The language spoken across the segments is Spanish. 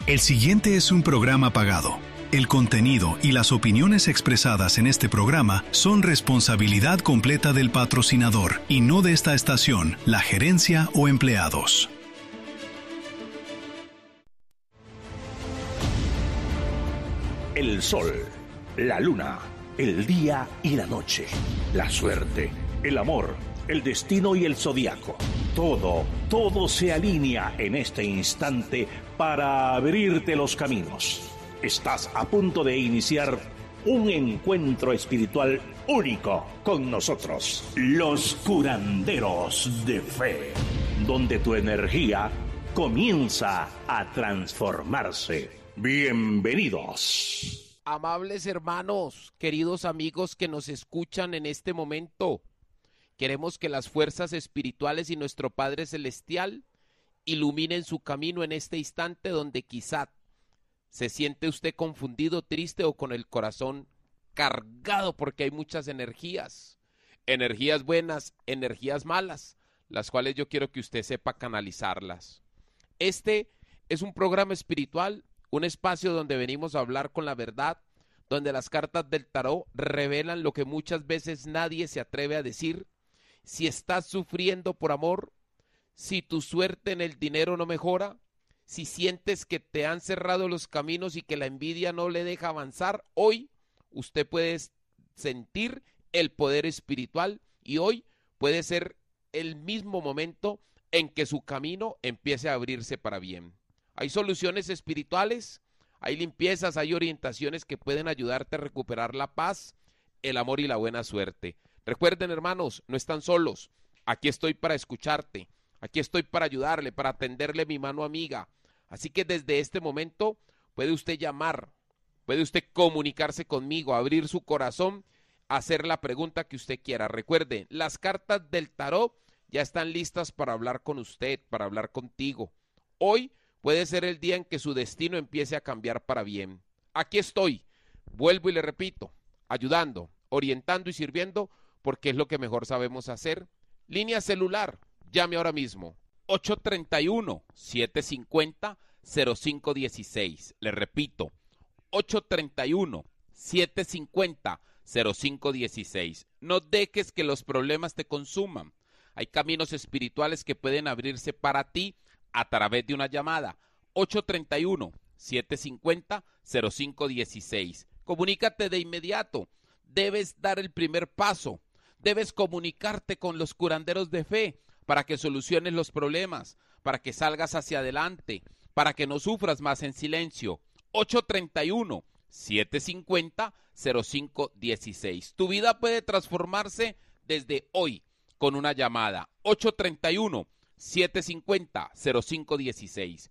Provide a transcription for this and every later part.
El siguiente es un programa pagado. El contenido y las opiniones expresadas en este programa son responsabilidad completa del patrocinador y no de esta estación, la gerencia o empleados. El sol, la luna, el día y la noche, la suerte, el amor, el destino y el zodiaco. Todo se alinea en este instante para abrirte los caminos. Estás a punto de iniciar un encuentro espiritual único con nosotros, los curanderos de fe, donde tu energía comienza a transformarse. Bienvenidos. Amables hermanos, queridos amigos que nos escuchan en este momento, queremos que las fuerzas espirituales y nuestro Padre Celestial iluminen su camino en este instante donde quizá se siente usted confundido, triste o con el corazón cargado porque hay muchas energías buenas, energías malas, las cuales yo quiero que usted sepa canalizarlas. Este es un programa espiritual, un espacio donde venimos a hablar con la verdad, donde las cartas del tarot revelan lo que muchas veces nadie se atreve a decir. Si estás sufriendo por amor, si tu suerte en el dinero no mejora, si sientes que te han cerrado los caminos y que la envidia no le deja avanzar, hoy usted puede sentir el poder espiritual y hoy puede ser el mismo momento en que su camino empiece a abrirse para bien. Hay soluciones espirituales, hay limpiezas, hay orientaciones que pueden ayudarte a recuperar la paz, el amor y la buena suerte. Recuerden, hermanos, no están solos. Aquí estoy para escucharte. Aquí estoy para ayudarle, para tenderle mi mano amiga. Así que desde este momento puede usted llamar, puede usted comunicarse conmigo, abrir su corazón, hacer la pregunta que usted quiera. Recuerde, las cartas del tarot ya están listas para hablar con usted, para hablar contigo. Hoy puede ser el día en que su destino empiece a cambiar para bien. Aquí estoy, vuelvo y le repito, ayudando, orientando y sirviendo, porque es lo que mejor sabemos hacer. Línea celular, llame ahora mismo, 831-750-0516. Le repito, 831-750-0516. No dejes que los problemas te consuman. Hay caminos espirituales que pueden abrirse para ti a través de una llamada. 831-750-0516. Comunícate de inmediato. Debes dar el primer paso. Debes comunicarte con los curanderos de fe para que soluciones los problemas, para que salgas hacia adelante, para que no sufras más en silencio. 831-750-0516. Tu vida puede transformarse desde hoy con una llamada. 831-750-0516.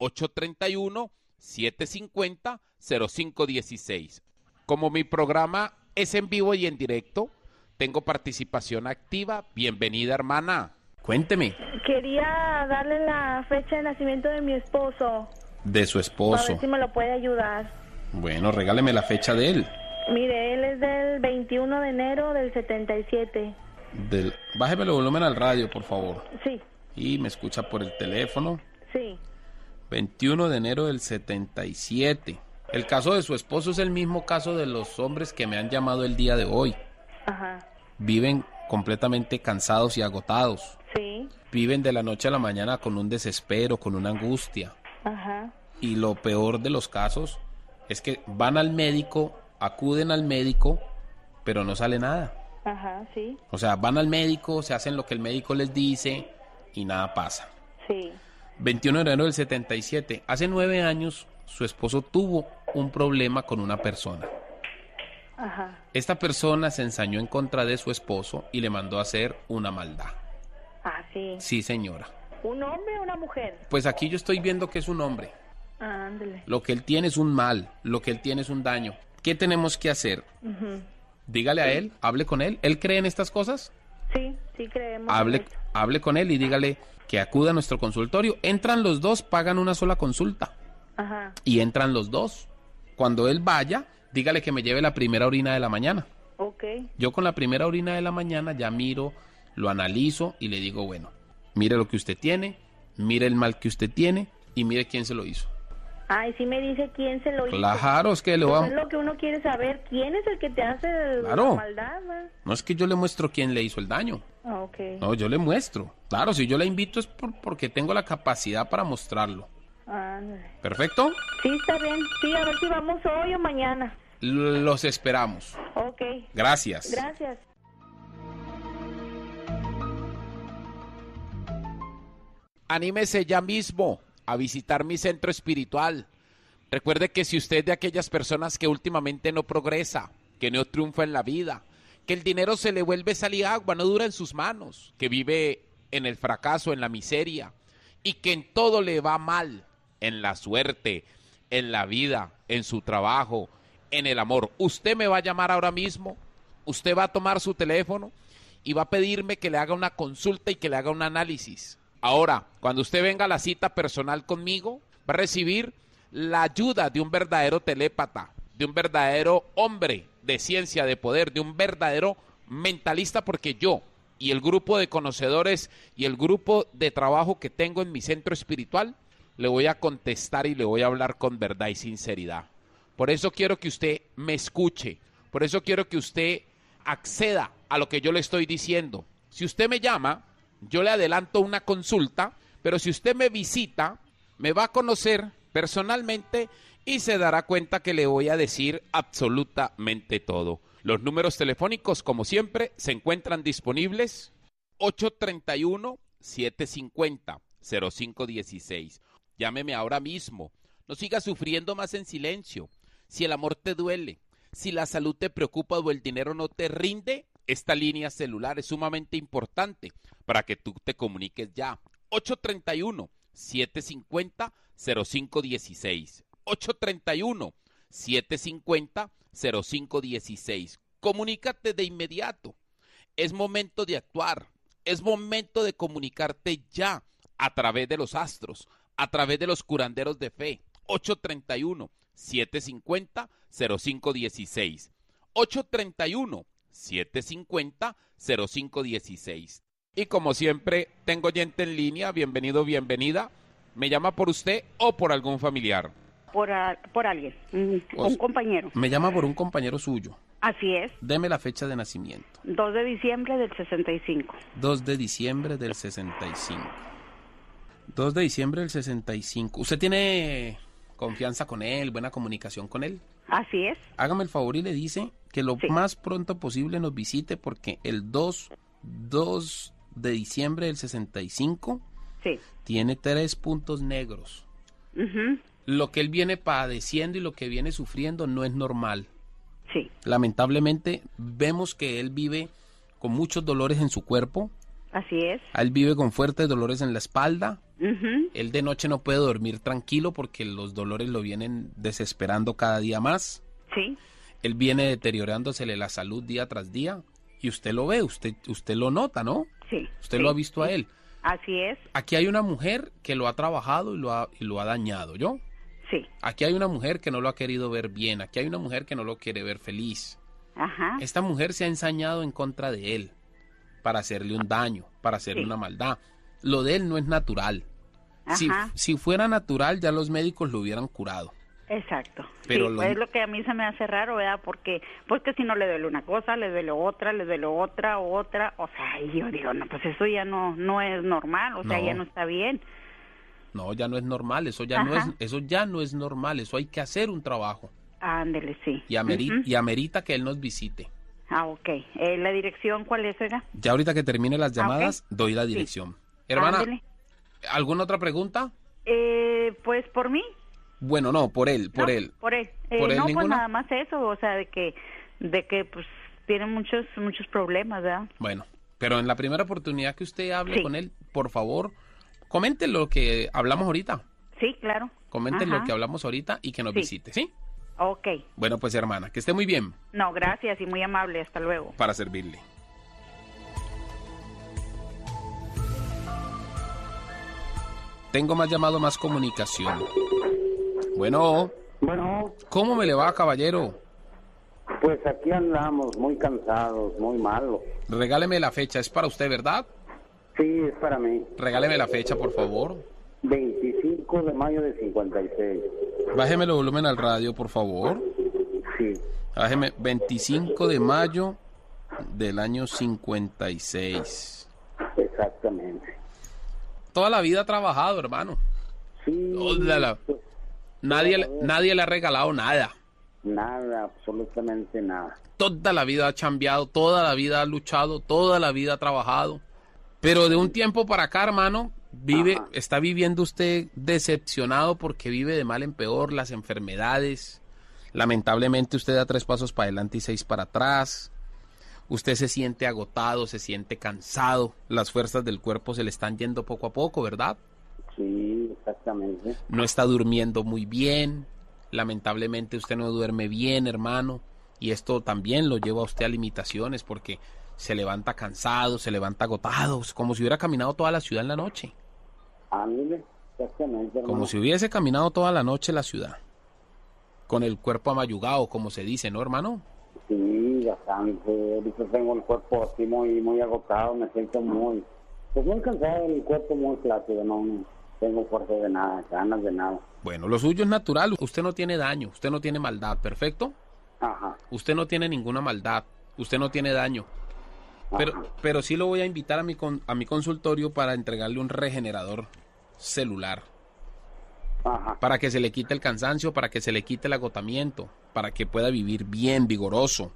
831-750-0516. Como mi programa es en vivo y en directo, tengo participación activa. Bienvenida, hermana. Cuénteme. Quería darle la fecha de nacimiento de mi esposo. De su esposo. A ver si me lo puede ayudar. Bueno, regáleme la fecha de él. Mire, él es del 21 de enero del 77. Bájeme el volumen al radio, por favor. Sí. Y me escucha por el teléfono. Sí. 21 de enero del 77. El caso de su esposo es el mismo caso de los hombres que me han llamado el día de hoy. Ajá. Viven completamente cansados y agotados. Sí. Viven de la noche a la mañana con un desespero, con una angustia. Ajá. Y lo peor de los casos es que van al médico, acuden al médico, pero no sale nada. Ajá, sí. O sea, van al médico, se hacen lo que el médico les dice y nada pasa. Sí. 21 de enero del 77. Hace 9 años su esposo tuvo un problema con una persona. Ajá. Esta persona se ensañó en contra de su esposo y le mandó a hacer una maldad. Ah, sí. Sí, señora. ¿Un hombre o una mujer? Pues aquí yo estoy viendo que es un hombre. Ah, ándale. Lo que él tiene es un mal, lo que él tiene es un daño. ¿Qué tenemos que hacer? Uh-huh. Dígale a él, hable con él. ¿Él cree en estas cosas? Sí, sí creemos. Hable con él y dígale que acuda a nuestro consultorio. Entran los dos, pagan una sola consulta. Ajá. Y entran los dos. Cuando él vaya, dígale que me lleve la primera orina de la mañana. Ok. Yo con la primera orina de la mañana ya miro, lo analizo y le digo, bueno, mire lo que usted tiene, mire el mal que usted tiene y mire quién se lo hizo. Ay, sí me dice quién se lo hizo. Claro, es que le Pues voy es lo que uno quiere saber, ¿quién es el que te hace Claro. la maldad? ¿Va? No es que yo le muestro quién le hizo el daño. Ah, ok. No, yo le muestro. Claro, si yo la invito es porque tengo la capacidad para mostrarlo. Ándale. ¿Perfecto? Sí, está bien. Sí, a ver si vamos hoy o mañana. Los esperamos. Ok. Gracias. Gracias. Anímese ya mismo a visitar mi centro espiritual. Recuerde que si usted es de aquellas personas que últimamente no progresa, que no triunfa en la vida, que el dinero se le vuelve sal y agua, no dura en sus manos, que vive en el fracaso, en la miseria, y que en todo le va mal, en la suerte, en la vida, en su trabajo, en el amor. Usted me va a llamar ahora mismo, usted va a tomar su teléfono y va a pedirme que le haga una consulta y que le haga un análisis. Ahora, cuando usted venga a la cita personal conmigo, va a recibir la ayuda de un verdadero telépata, de un verdadero hombre de ciencia, de poder, de un verdadero mentalista, porque yo y el grupo de conocedores y el grupo de trabajo que tengo en mi centro espiritual, le voy a contestar y le voy a hablar con verdad y sinceridad. Por eso quiero que usted me escuche, por eso quiero que usted acceda a lo que yo le estoy diciendo. Si usted me llama, yo le adelanto una consulta, pero si usted me visita, me va a conocer personalmente y se dará cuenta que le voy a decir absolutamente todo. Los números telefónicos, como siempre, se encuentran disponibles 831-750-0516. Llámeme ahora mismo. No siga sufriendo más en silencio. Si el amor te duele, si la salud te preocupa o el dinero no te rinde, esta línea celular es sumamente importante para que tú te comuniques ya. 831-750-0516. 831-750-0516. Comunícate de inmediato. Es momento de actuar. Es momento de comunicarte ya a través de los astros, a través de los curanderos de fe. 831-750-0516. 831-750-0516. Y como siempre, tengo oyente en línea. Bienvenido, bienvenida. ¿Me llama por usted o por algún familiar? Por alguien, un compañero. Me llama por un compañero suyo. Así es. Deme la fecha de nacimiento. 2 de diciembre del 65. 2 de diciembre del 65. 2 de diciembre del 65. ¿Usted tiene confianza con él, buena comunicación con él? Así es. Hágame el favor y le dice que lo más pronto posible nos visite, porque el 2 de diciembre del 65 tiene 3 puntos negros. Lo que él viene padeciendo y lo que viene sufriendo no es normal. Sí. Lamentablemente vemos que él vive con muchos dolores en su cuerpo. Así es. Él vive con fuertes dolores en la espalda. Él de noche no puede dormir tranquilo porque los dolores lo vienen desesperando cada día más. Sí. Él viene deteriorándosele la salud día tras día y usted lo ve, usted lo nota, ¿no? Sí. Usted lo ha visto a él. Así es. Aquí hay una mujer que lo ha trabajado y lo ha dañado, ¿yo? Sí. Aquí hay una mujer que no lo ha querido ver bien, aquí hay una mujer que no lo quiere ver feliz. Ajá. Esta mujer se ha ensañado en contra de él para hacerle un daño, para hacerle una maldad. Lo de él no es natural. Si fuera natural, ya los médicos lo hubieran curado. Exacto. Pero sí, es lo que a mí se me hace raro, ¿verdad? Porque si no le duele una cosa, le duele otra, o sea, y yo digo, no, pues eso ya no es normal, o sea, ya no está bien. No, ya no es normal, eso ya no es normal, eso hay que hacer un trabajo. Ándele, sí. Y amerita que él nos visite. Ah, ok. ¿La dirección cuál es, oiga? Ya ahorita que termine las llamadas, doy la dirección. Sí. Hermana, ándele. ¿Alguna otra pregunta? Pues por mí. Bueno, no, por él. ¿Por él no, pues ninguna? Nada más eso, o sea, de que pues tiene muchos problemas, ¿verdad? Bueno, pero en la primera oportunidad que usted hable con él, por favor, comente lo que hablamos ahorita. Sí, claro. Comente lo que hablamos ahorita y que nos visite, ¿sí? Ok. Bueno, pues hermana, que esté muy bien. No, gracias y muy amable, hasta luego. Para servirle. Tengo más llamado, más comunicación. Bueno. ¿Cómo me le va, caballero? Pues aquí andamos, muy cansados, muy malos. Regáleme la fecha, ¿es para usted, verdad? Sí, es para mí. Regáleme la fecha, por favor. 25 de mayo de 56. Bájeme el volumen al radio, por favor. Sí, Bájeme 25 de mayo del año 56. exactamente. Toda la vida ha trabajado, hermano. Sí, pues, Nadie le ha regalado nada. nada, absolutamente nada. Toda la vida ha chambeado, toda la vida ha luchado, toda la vida ha trabajado. Pero de un tiempo para acá, hermano, Ajá. está viviendo usted decepcionado porque vive de mal en peor, las enfermedades. Lamentablemente usted da 3 pasos para adelante y 6 para atrás. Usted se siente agotado, se siente cansado. Las fuerzas del cuerpo se le están yendo poco a poco, ¿verdad? Sí, exactamente. No está durmiendo muy bien. Lamentablemente usted no duerme bien, hermano. Y esto también lo lleva a usted a limitaciones porque se levanta cansado, se levanta agotado, como si hubiera caminado toda la ciudad en la noche. Ándale, exactamente, hermano. Como si hubiese caminado toda la noche la ciudad. Con el cuerpo amayugado, como se dice, ¿no, hermano? Sí, bastante. Ahorita tengo el cuerpo así muy agotado, me siento muy cansado, el cuerpo muy flácido, no tengo fuerza de nada, ganas de nada. Bueno, lo suyo es natural. Usted no tiene daño, usted no tiene maldad, ¿perfecto? Ajá. Usted no tiene ninguna maldad, usted no tiene daño. Pero sí lo voy a invitar a mi consultorio para entregarle un regenerador celular. Ajá. Para que se le quite el cansancio, para que se le quite el agotamiento, para que pueda vivir bien, vigoroso.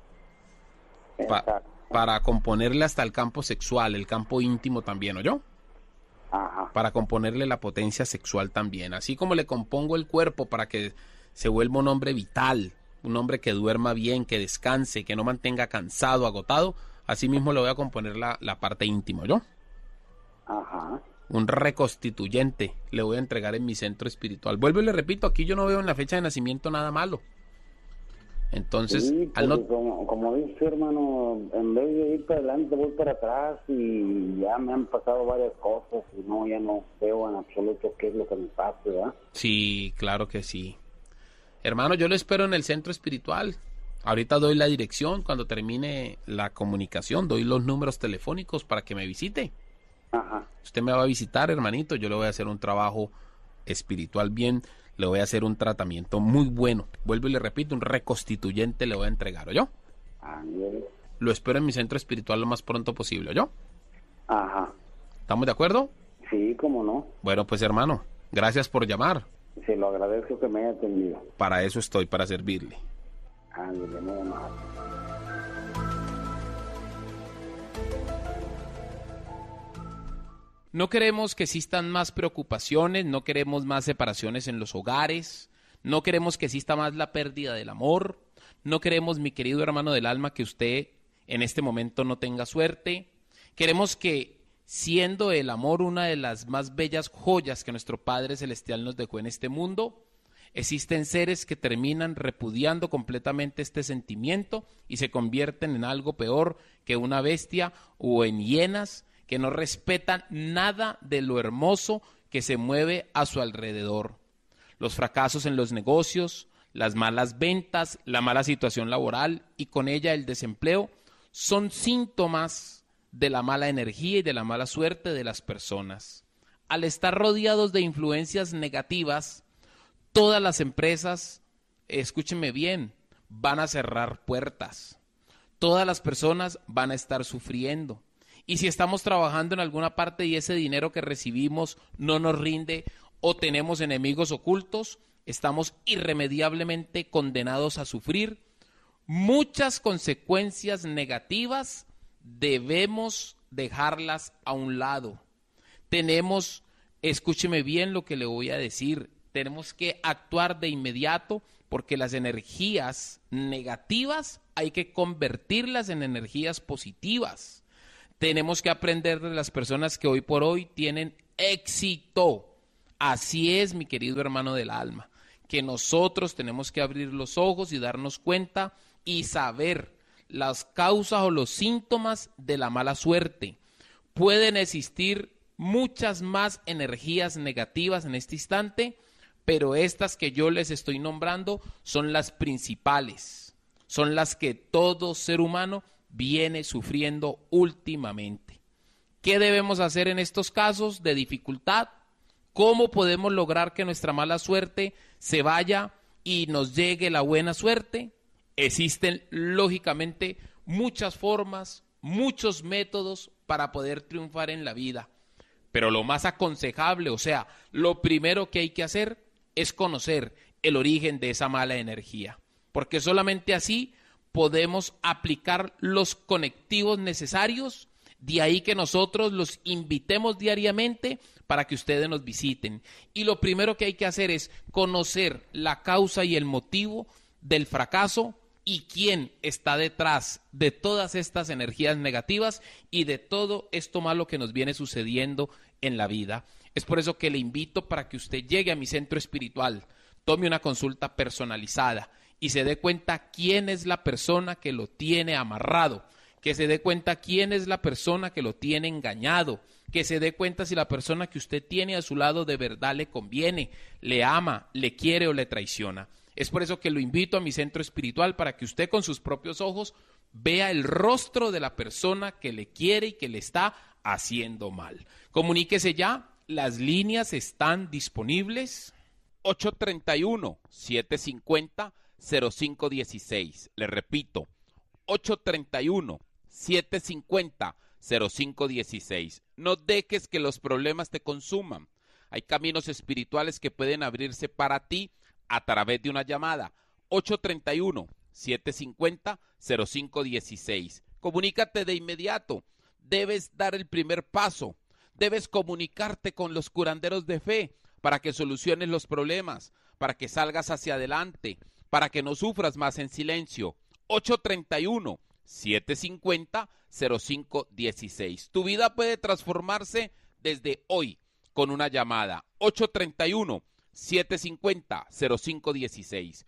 Exacto. Para componerle hasta el campo sexual, el campo íntimo también, ¿oyó? Ajá. Para componerle la potencia sexual también. Así como le compongo el cuerpo para que se vuelva un hombre vital, un hombre que duerma bien, que descanse, que no mantenga cansado, agotado, así mismo le voy a componer la parte íntima, ¿oyó? Ajá. Un reconstituyente le voy a entregar en mi centro espiritual. Vuelvo y le repito, aquí yo no veo en la fecha de nacimiento nada malo. Entonces, Sí, al no... como dice, hermano, en vez de ir para adelante voy para atrás y ya me han pasado varias cosas y ya no veo en absoluto qué es lo que me pasa, ¿verdad? Sí, claro que sí. Hermano, yo lo espero en el centro espiritual. Ahorita doy la dirección, cuando termine la comunicación, doy los números telefónicos para que me visite. Ajá. Usted me va a visitar, hermanito, yo le voy a hacer un trabajo espiritual bien, le voy a hacer un tratamiento muy bueno. Vuelvo y le repito, un reconstituyente le voy a entregar, ¿oyó? Ándale. Lo espero en mi centro espiritual lo más pronto posible, ¿oyó? Ajá. ¿Estamos de acuerdo? Sí, cómo no. Bueno, pues hermano, gracias por llamar. Se lo agradezco que me haya atendido. Para eso estoy, para servirle. Ándale, nada más. No queremos que existan más preocupaciones, no queremos más separaciones en los hogares, no queremos que exista más la pérdida del amor, no queremos, mi querido hermano del alma, que usted en este momento no tenga suerte. Queremos que, siendo el amor una de las más bellas joyas que nuestro Padre Celestial nos dejó en este mundo, existen seres que terminan repudiando completamente este sentimiento y se convierten en algo peor que una bestia o en hienas que no respetan nada de lo hermoso que se mueve a su alrededor. Los fracasos en los negocios, las malas ventas, la mala situación laboral y con ella el desempleo son síntomas de la mala energía y de la mala suerte de las personas. Al estar rodeados de influencias negativas, todas las empresas, escúchenme bien, van a cerrar puertas. Todas las personas van a estar sufriendo. Y si estamos trabajando en alguna parte y ese dinero que recibimos no nos rinde o tenemos enemigos ocultos, estamos irremediablemente condenados a sufrir muchas consecuencias negativas. Debemos dejarlas a un lado. Tenemos, escúcheme bien lo que le voy a decir, tenemos que actuar de inmediato porque las energías negativas hay que convertirlas en energías positivas. Tenemos que aprender de las personas que hoy por hoy tienen éxito. Así es, mi querido hermano del alma, que nosotros tenemos que abrir los ojos y darnos cuenta y saber las causas o los síntomas de la mala suerte. Pueden existir muchas más energías negativas en este instante, pero estas que yo les estoy nombrando son las principales, son las que todo ser humano viene sufriendo últimamente. ¿Qué debemos hacer en estos casos de dificultad? ¿Cómo podemos lograr que nuestra mala suerte se vaya y nos llegue la buena suerte? Existen, lógicamente, muchas formas, muchos métodos para poder triunfar en la vida. Pero lo más aconsejable, o sea, lo primero que hay que hacer es conocer el origen de esa mala energía. Porque solamente así podemos aplicar los conectivos necesarios. De ahí que nosotros los invitemos diariamente para que ustedes nos visiten. Y lo primero que hay que hacer es conocer la causa y el motivo del fracaso y quién está detrás de todas estas energías negativas y de todo esto malo que nos viene sucediendo en la vida. Es por eso que le invito para que usted llegue a mi centro espiritual, tome una consulta personalizada y se dé cuenta quién es la persona que lo tiene amarrado, que se dé cuenta quién es la persona que lo tiene engañado, que se dé cuenta si la persona que usted tiene a su lado de verdad le conviene, le ama, le quiere o le traiciona. Es por eso que lo invito a mi centro espiritual para que usted con sus propios ojos vea el rostro de la persona que le quiere y que le está haciendo mal. Comuníquese ya, las líneas están disponibles. 831-750-0516. Le repito, 831-750-0516. No dejes que los problemas te consuman. Hay caminos espirituales que pueden abrirse para ti a través de una llamada. 831-750-0516. Comunícate de inmediato. Debes dar el primer paso. Debes comunicarte con los curanderos de fe para que soluciones los problemas, para que salgas hacia adelante, para que no sufras más en silencio. 831-750-0516. Tu vida puede transformarse desde hoy con una llamada. 831-750-0516.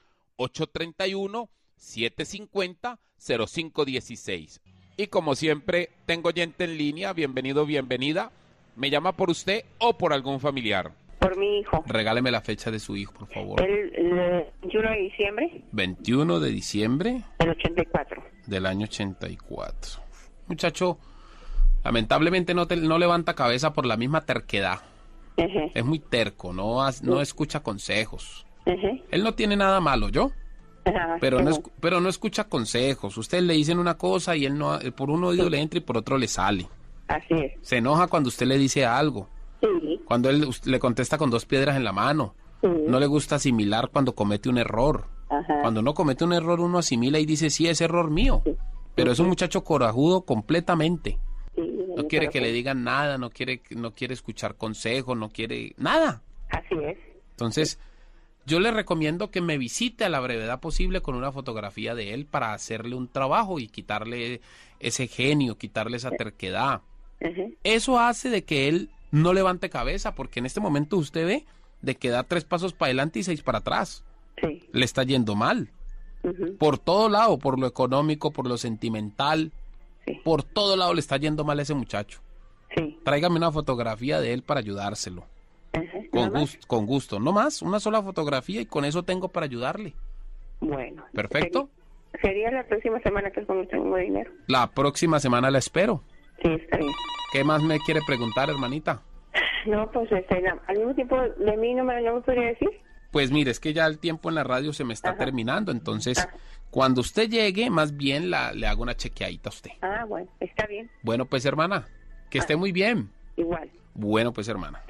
831-750-0516. Y como siempre, tengo oyente en línea. Bienvenido, bienvenida. ¿Me llama por usted o por algún familiar? Por mi hijo. Regáleme la fecha de su hijo, por favor. El 21 de diciembre. 21 de diciembre. Del 84. Del año 84. Muchacho, lamentablemente no levanta cabeza por la misma terquedad. Uh-huh. Es muy terco, no escucha consejos. Uh-huh. Él no tiene nada malo, ¿yo? Uh-huh. Pero no escucha consejos. Usted le dicen una cosa y él no, por un oído le entra y por otro le sale. Así es. Se enoja cuando usted le dice algo. Sí. Cuando él le contesta con 2 piedras en la mano. Sí. No le gusta asimilar cuando comete un error. Ajá. Cuando uno comete un error, uno asimila y dice, sí, es error mío. Sí. Pero es un muchacho corajudo completamente. Sí, No quiere que le digan nada, no quiere escuchar consejos, no quiere nada. Así es. Entonces, yo le recomiendo que me visite a la brevedad posible con una fotografía de él para hacerle un trabajo y quitarle ese genio, quitarle esa terquedad. Uh-huh. Eso hace de que él no levante cabeza, porque en este momento usted ve de que da 3 pasos para adelante y 6 para atrás. Sí. Le está yendo mal. Uh-huh. Por todo lado, por lo económico, por lo sentimental, Sí. por todo lado le está yendo mal a ese muchacho. Sí. Tráigame una fotografía de él para ayudárselo. Uh-huh. Con gusto. No más, una sola fotografía y con eso tengo para ayudarle. Bueno. ¿Perfecto? Sería la próxima semana que es cuando tengo dinero. La próxima semana la espero. Sí, está bien. ¿Qué más me quiere preguntar, hermanita? No, pues al mismo tiempo de mí no me podría decir. Pues mire, es que ya el tiempo en la radio se me está terminando, entonces cuando usted llegue, más bien le hago una chequeadita a usted. Ah, bueno, está bien. Bueno, pues hermana, que esté muy bien. Igual. Bueno, pues hermana.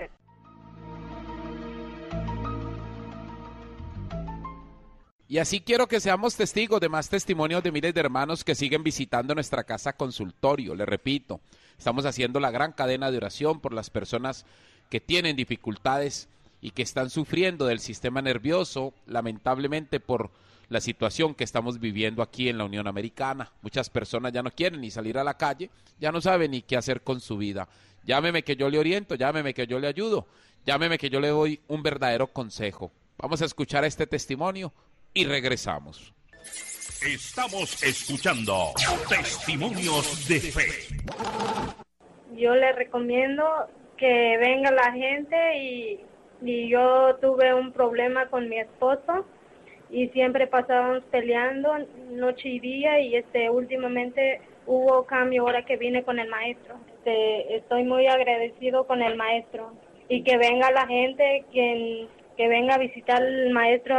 Y así quiero que seamos testigos de más testimonios de miles de hermanos que siguen visitando nuestra casa consultorio. Le repito, estamos haciendo la gran cadena de oración por las personas que tienen dificultades y que están sufriendo del sistema nervioso, lamentablemente por la situación que estamos viviendo aquí en la Unión Americana. Muchas personas ya no quieren ni salir a la calle, ya no saben ni qué hacer con su vida. Llámeme que yo le oriento, llámeme que yo le ayudo, llámeme que yo le doy un verdadero consejo. Vamos a escuchar este testimonio y regresamos. Estamos escuchando Testimonios de Fe. Yo le recomiendo que venga la gente y yo tuve un problema con mi esposo y siempre pasábamos peleando noche y día y últimamente hubo cambio ahora que vine con el maestro. Estoy muy agradecido con el maestro y que venga la gente, que venga a visitar al maestro.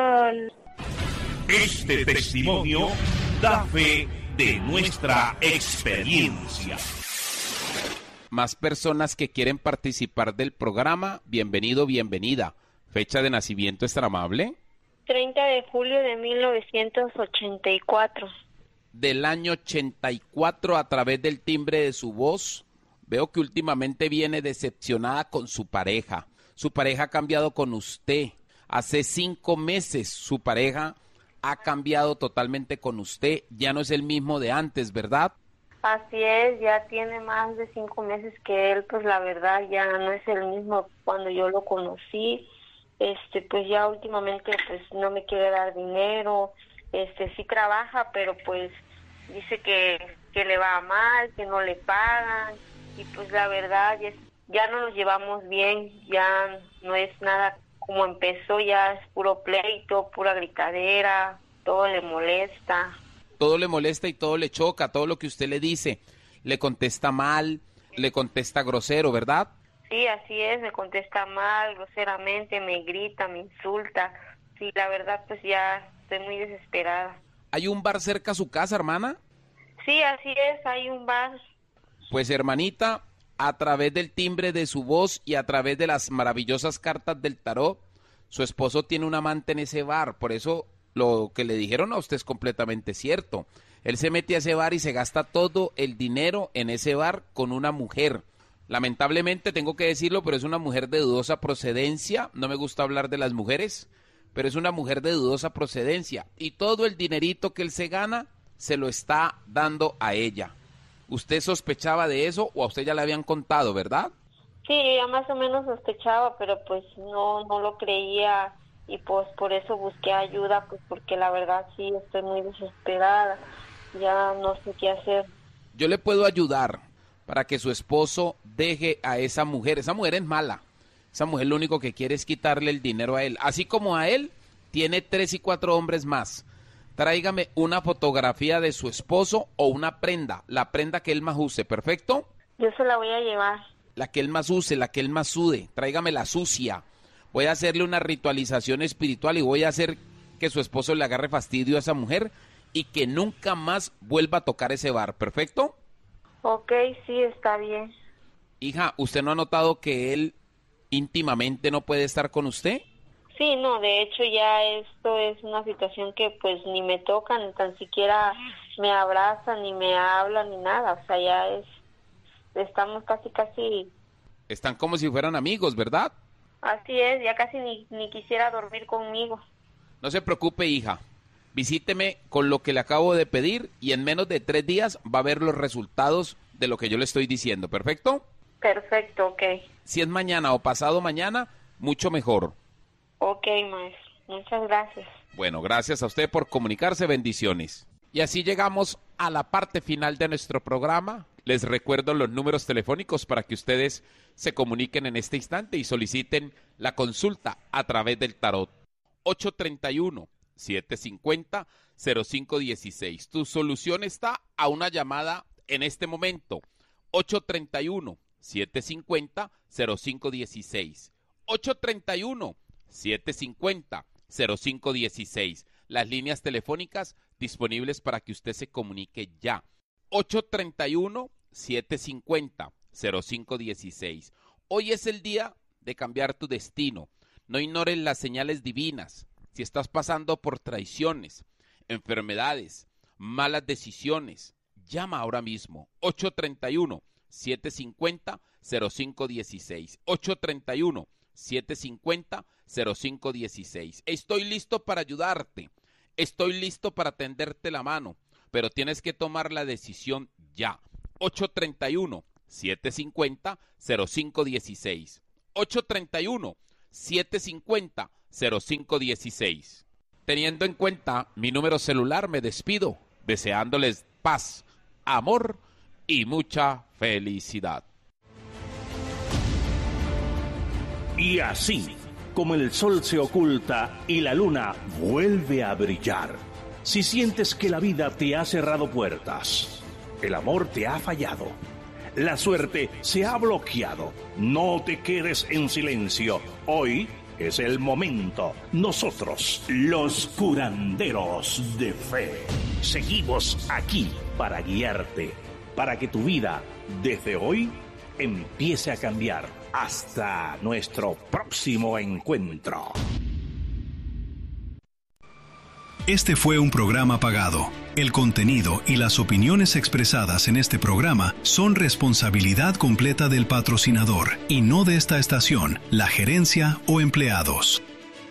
Este testimonio da fe de nuestra experiencia. Más personas que quieren participar del programa, bienvenido, bienvenida. Fecha de nacimiento, ¿es tan amable? 30 de julio de 1984. Del año 84, a través del timbre de su voz, veo que últimamente viene decepcionada con su pareja. Su pareja ha cambiado con usted. Hace 5 meses su pareja ha cambiado totalmente con usted. Ya no es el mismo de antes, ¿verdad? Así es, ya tiene más de 5 meses que él, pues la verdad ya no es el mismo cuando yo lo conocí. Pues ya últimamente pues no me quiere dar dinero, sí trabaja, pero pues dice que le va mal, que no le pagan, y pues la verdad ya no nos llevamos bien, ya no es nada como empezó, ya es puro pleito, pura gritadera, todo le molesta. Todo le molesta y todo le choca, todo lo que usted le dice, le contesta mal, le contesta grosero, ¿verdad? Sí, así es, me contesta mal, groseramente, me grita, me insulta. Sí, la verdad, pues ya estoy muy desesperada. ¿Hay un bar cerca a su casa, hermana? Sí, así es, hay un bar. Pues, hermanita, a través del timbre de su voz y a través de las maravillosas cartas del tarot, su esposo tiene un amante en ese bar. Por eso lo que le dijeron a usted es completamente cierto. Él se mete a ese bar y se gasta todo el dinero en ese bar con una mujer. Lamentablemente tengo que decirlo, pero es una mujer de dudosa procedencia. No me gusta hablar de las mujeres, pero es una mujer de dudosa procedencia. Y todo el dinerito que él se gana se lo está dando a ella. ¿Usted sospechaba de eso o a usted ya le habían contado, verdad? Sí, yo ya más o menos sospechaba, pero pues no lo creía y pues por eso busqué ayuda, pues porque la verdad sí estoy muy desesperada. Ya no sé qué hacer. Yo le puedo ayudar para que su esposo deje a esa mujer. Esa mujer es mala. Esa mujer lo único que quiere es quitarle el dinero a él. Así como a él, tiene 3 y 4 hombres más. Tráigame una fotografía de su esposo o una prenda, la prenda que él más use, ¿perfecto? Yo se la voy a llevar. La que él más use, la que él más sude. Tráigame la sucia. Voy a hacerle una ritualización espiritual y voy a hacer que su esposo le agarre fastidio a esa mujer y que nunca más vuelva a tocar ese bar, ¿perfecto? Ok, sí, está bien. Hija, ¿usted no ha notado que él íntimamente no puede estar con usted? Sí, no, de hecho ya esto es una situación que pues ni me toca, ni tan siquiera me abraza, ni me habla, ni nada. O sea, ya estamos casi... Están como si fueran amigos, ¿verdad? Así es, ya casi ni quisiera dormir conmigo. No se preocupe, hija. Visíteme con lo que le acabo de pedir y en menos de 3 días va a ver los resultados de lo que yo le estoy diciendo, ¿perfecto? Perfecto, ok. Si es mañana o pasado mañana, mucho mejor. Ok, maestro. Muchas gracias. Bueno, gracias a usted por comunicarse. Bendiciones. Y así llegamos a la parte final de nuestro programa. Les recuerdo los números telefónicos para que ustedes se comuniquen en este instante y soliciten la consulta a través del tarot. 831-750-0516. Tu solución está a una llamada en este momento. 831-750-0516. 831-750-0516. Las líneas telefónicas disponibles para que usted se comunique ya. 831-750-0516. Hoy es el día de cambiar tu destino. No ignores las señales divinas. Si estás pasando por traiciones, enfermedades, malas decisiones, llama ahora mismo. 831-750-0516. 831-750-0516. Estoy listo para ayudarte. Estoy listo para tenderte la mano, pero tienes que tomar la decisión ya. 831-750-0516. 831-750-0516. Teniendo en cuenta mi número celular, me despido, deseándoles paz, amor y mucha felicidad. Y así, como el sol se oculta y la luna vuelve a brillar, si sientes que la vida te ha cerrado puertas, el amor te ha fallado, La suerte se ha bloqueado. No te quedes en silencio. Hoy es el momento. Nosotros, los curanderos de fe, seguimos aquí para guiarte, para que tu vida desde hoy empiece a cambiar. Hasta nuestro próximo encuentro. Este fue un programa pagado. El contenido y las opiniones expresadas en este programa son responsabilidad completa del patrocinador y no de esta estación, la gerencia o empleados.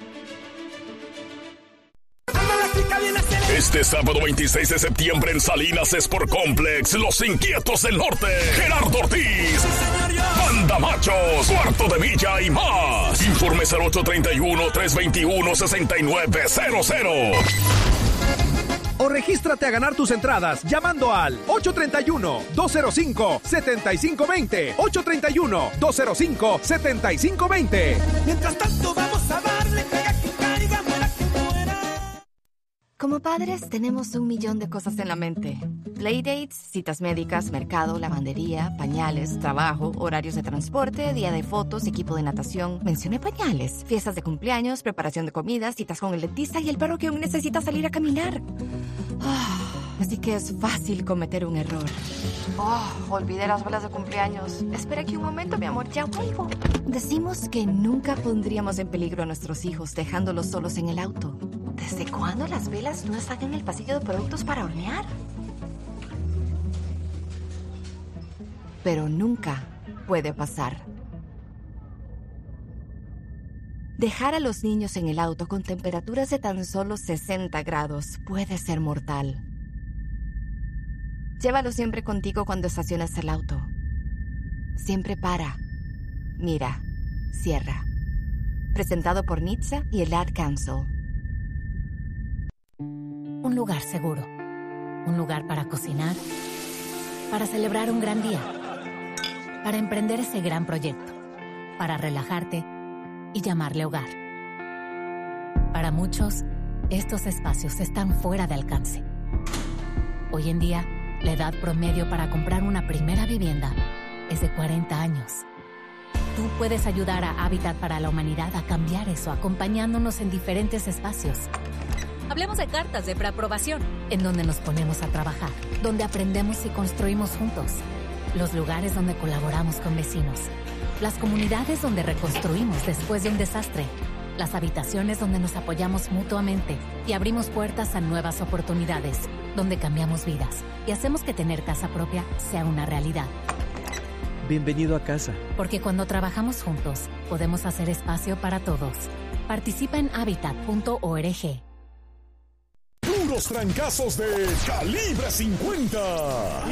Este sábado 26 de septiembre en Salinas Sport Complex, Los Inquietos del Norte, Gerardo Ortiz, Banda Machos, Cuarto de Villa y más. Informes al 831-321-6900. O regístrate a ganar tus entradas llamando al 831-205-7520. 831-205-7520. Mientras tanto vamos a darle, pega que caiga, muera que muera. Como padres tenemos 1,000,000 de cosas en la mente. Playdates, citas médicas, mercado, lavandería, pañales, trabajo, horarios de transporte, día de fotos, equipo de natación. Mencioné pañales. Fiestas de cumpleaños, preparación de comidas, citas con el dentista y el perro que aún necesita salir a caminar. Así que es fácil cometer un error. Olvidé las velas de cumpleaños. Espera aquí un momento, mi amor, ya vuelvo. Decimos que nunca pondríamos en peligro a nuestros hijos dejándolos solos en el auto. ¿Desde cuándo las velas no están en el pasillo de productos para hornear? Pero nunca puede pasar. Dejar a los niños en el auto con temperaturas de tan solo 60 grados puede ser mortal. Llévalo siempre contigo cuando estaciones el auto. Siempre para, mira, cierra. Presentado por NHTSA y el Ad Council. Un lugar seguro. Un lugar para cocinar. Para celebrar un gran día. Para emprender ese gran proyecto. Para relajarte y llamarle hogar. Para muchos, estos espacios están fuera de alcance. Hoy en día, la edad promedio para comprar una primera vivienda es de 40 años. Tú puedes ayudar a Hábitat para la Humanidad a cambiar eso, acompañándonos en diferentes espacios. Hablemos de cartas de preaprobación, en donde nos ponemos a trabajar, donde aprendemos y construimos juntos. Los lugares donde colaboramos con vecinos. Las comunidades donde reconstruimos después de un desastre. Las habitaciones donde nos apoyamos mutuamente y abrimos puertas a nuevas oportunidades, donde cambiamos vidas y hacemos que tener casa propia sea una realidad. Bienvenido a casa. Porque cuando trabajamos juntos, podemos hacer espacio para todos. Participa en habitat.org. Puros trancazos de Calibre 50.